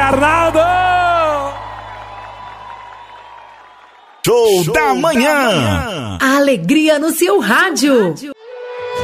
Arnaldo! Show da manhã! A alegria no seu rádio.